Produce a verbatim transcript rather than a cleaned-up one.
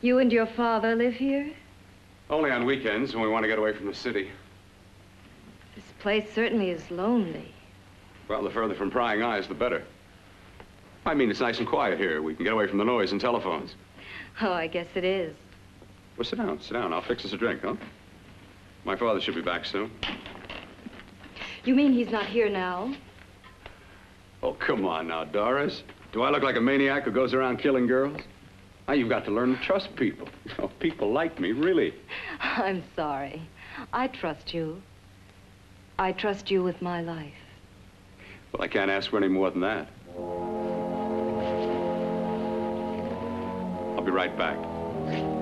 You and your father live here? Only on weekends when we want to get away from the city. This place certainly is lonely. Well, the further from prying eyes, the better. I mean, it's nice and quiet here. We can get away from the noise and telephones. Oh, I guess it is. Well, sit down, sit down. I'll fix us a drink, huh? My father should be back soon. You mean he's not here now? Oh, come on now, Doris. Do I look like a maniac who goes around killing girls? Now, you've got to learn to trust people. Oh, people like me, really. I'm sorry. I trust you. I trust you with my life. Well, I can't ask for any more than that. I'll be right back.